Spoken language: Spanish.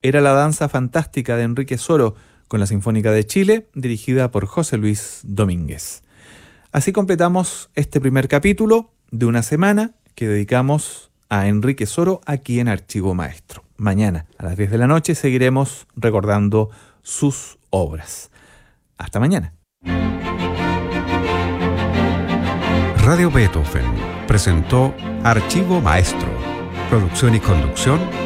era la danza fantástica de Enrique Soro con la Sinfónica de Chile, dirigida por José Luis Domínguez. Así completamos este primer capítulo de una semana que dedicamos a Enrique Soro aquí en Archivo Maestro. Mañana a las 10 de la noche seguiremos recordando sus obras. Hasta mañana. Radio Beethoven presentó Archivo Maestro. Producción y conducción